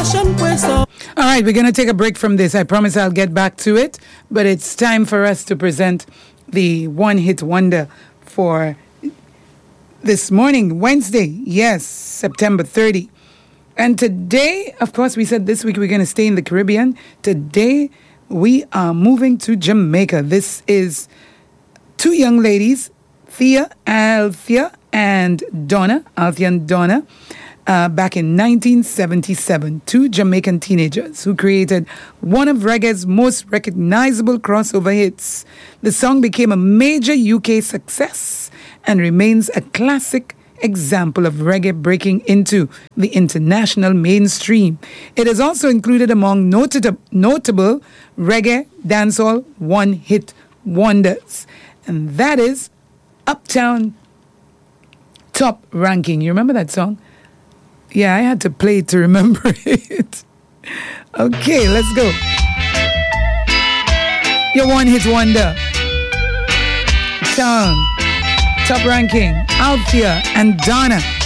All right, we're going to take a break from this. I promise I'll get back to it, but it's time for us to present the one-hit wonder for this morning, Wednesday, yes, September 30. And today, of course, we said this week we're going to stay in the Caribbean. Today, we are moving to Jamaica. This is two young ladies, Althea and Donna, back in 1977, two Jamaican teenagers who created one of reggae's most recognizable crossover hits. The song became a major UK success and remains a classic example of reggae breaking into the international mainstream. It is also included among notable reggae dancehall one-hit wonders. And that is Uptown Top Ranking. You remember that song? Yeah, I had to play it to remember it. Okay, let's go. Your one-hit wonder. Top Ranking, Althea and Donna.